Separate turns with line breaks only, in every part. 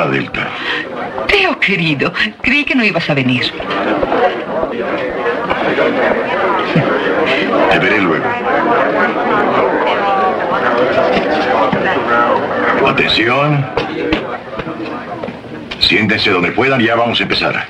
Delta.
Teo, querido, creí que no ibas a venir.
Te veré luego. Atención. Siéntense donde puedan y ya vamos a empezar.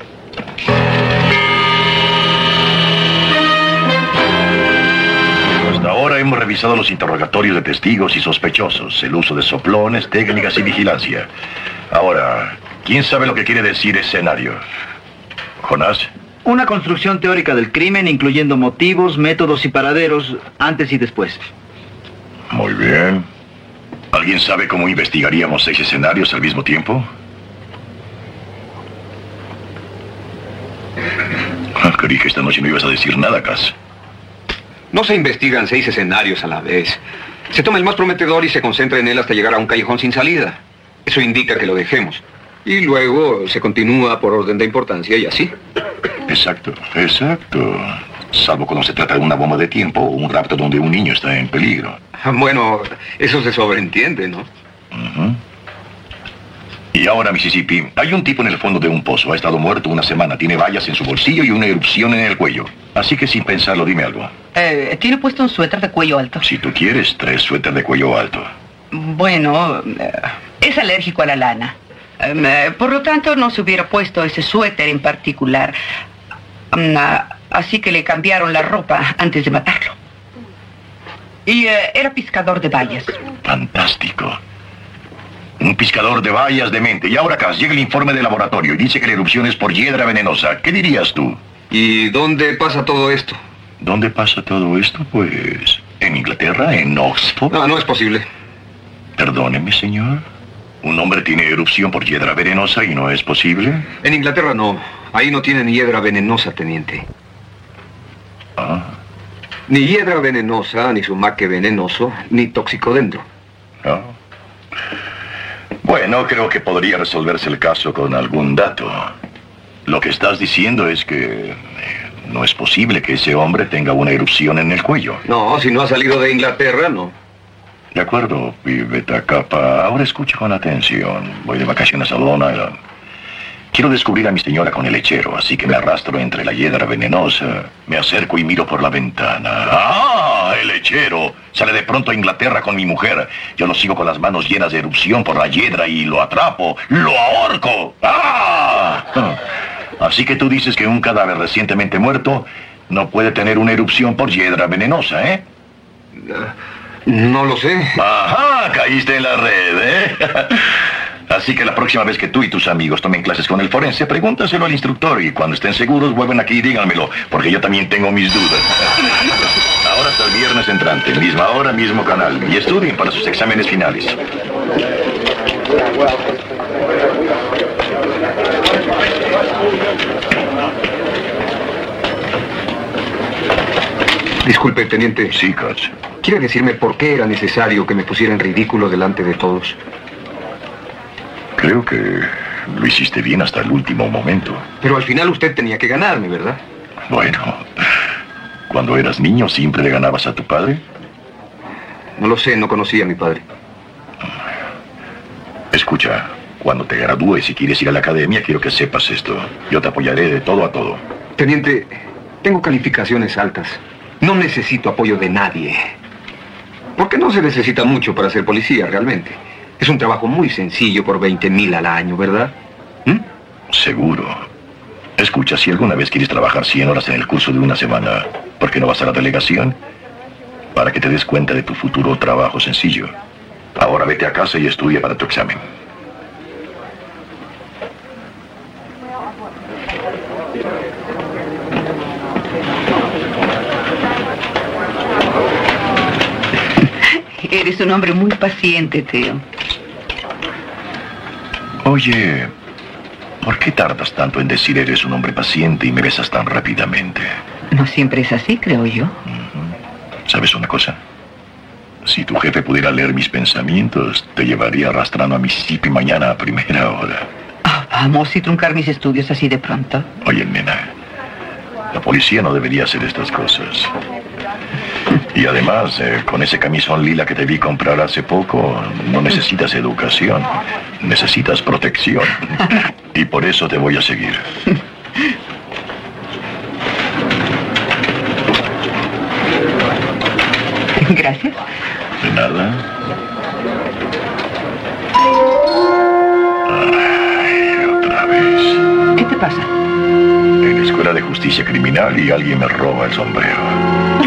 Hasta ahora hemos revisado los interrogatorios de testigos y sospechosos, el uso de soplones, técnicas y vigilancia. Ahora, ¿quién sabe lo que quiere decir escenario? ¿Jonás?
Una construcción teórica del crimen, incluyendo motivos, métodos y paraderos, antes y después.
Muy bien. ¿Alguien sabe cómo investigaríamos 6 escenarios al mismo tiempo? Creí que esta noche no ibas a decir nada, Cass.
No se investigan 6 escenarios a la vez. Se toma el más prometedor y se concentra en él hasta llegar a un callejón sin salida. Eso indica que lo dejemos. Y luego se continúa por orden de importancia y así.
Exacto, exacto. Salvo cuando se trata de una bomba de tiempo o un rapto donde un niño está en peligro.
Bueno, eso se sobreentiende, ¿no?
Y ahora, Mississippi, hay un tipo en el fondo de un pozo. Ha estado muerto una semana. Tiene vallas en su bolsillo y una erupción en el cuello. Así que sin pensarlo, dime algo.
¿Tiene puesto un suéter de cuello alto?
Si tú quieres, 3 suéter de cuello alto.
Bueno, es alérgico a la lana. Por lo tanto, no se hubiera puesto ese suéter en particular. Así que le cambiaron la ropa antes de matarlo. Y era pescador de bayas.
Fantástico. Un pescador de bayas de mente. Y ahora acá llega el informe de laboratorio y dice que la erupción es por hiedra venenosa. ¿Qué dirías tú?
¿Y dónde pasa todo esto?
¿Dónde pasa todo esto? Pues, ¿en Inglaterra? ¿En Oxford?
No, no es posible.
Perdóneme, señor. ¿Un hombre tiene erupción por hiedra venenosa y no es posible?
En Inglaterra no. Ahí no tienen hiedra venenosa, teniente.
Ah.
Ni hiedra venenosa, ni sumaque venenoso, ni toxicodendro.
Ah. Bueno, creo que podría resolverse el caso con algún dato. Lo que estás diciendo es que no es posible que ese hombre tenga una erupción en el cuello.
No, si no ha salido de Inglaterra, no.
De acuerdo, Pibeta Capa. Ahora escucha con atención. Voy de vacaciones a Long Island. Quiero descubrir a mi señora con el lechero, así que me arrastro entre la hiedra venenosa. Me acerco y miro por la ventana. ¡Ah! El lechero sale de pronto a Inglaterra con mi mujer. Yo lo sigo con las manos llenas de erupción por la hiedra y lo atrapo. ¡Lo ahorco! ¡Ah! Así que tú dices que un cadáver recientemente muerto no puede tener una erupción por hiedra venenosa, ¿eh?
No lo sé.
Ajá, caíste en la red, ¿eh? Así que la próxima vez que tú y tus amigos tomen clases con el forense, pregúntaselo al instructor y cuando estén seguros vuelven aquí y díganmelo, porque yo también tengo mis dudas. Ahora hasta el viernes entrante, misma hora, mismo canal, y estudien para sus exámenes finales.
Disculpe, teniente.
Sí, Coach.
¿Quiere decirme por qué era necesario que me pusiera en ridículo delante de todos?
Creo que lo hiciste bien hasta el último momento.
Pero al final usted tenía que ganarme, ¿verdad?
Bueno, cuando eras niño, ¿siempre le ganabas a tu padre?
No lo sé, no conocía a mi padre.
Escucha, cuando te gradúes y quieres ir a la academia, quiero que sepas esto. Yo te apoyaré de todo a todo.
Teniente, tengo calificaciones altas. No necesito apoyo de nadie. Porque no se necesita mucho para ser policía, realmente. Es un trabajo muy sencillo por 20,000 al año, ¿verdad?
Seguro. Escucha, si alguna vez quieres trabajar 100 horas en el curso de una semana, ¿por qué no vas a la delegación? Para que te des cuenta de tu futuro trabajo sencillo. Ahora vete a casa y estudia para tu examen.
Eres un hombre muy paciente, Teo.
Oye, ¿por qué tardas tanto en decir eres un hombre paciente y me besas tan rápidamente?
No siempre es así, creo yo.
¿Sabes una cosa? Si tu jefe pudiera leer mis pensamientos, te llevaría arrastrando a Mississippi mañana a primera hora.
Vamos y truncar mis estudios así de pronto.
Oye, nena, la policía no debería hacer estas cosas. Y además, con ese camisón lila que te vi comprar hace poco, no necesitas educación, necesitas protección. Y por eso te voy a seguir.
Gracias.
De nada. Ay, otra vez.
¿Qué te pasa?
En la Escuela de Justicia Criminal y alguien me roba el sombrero.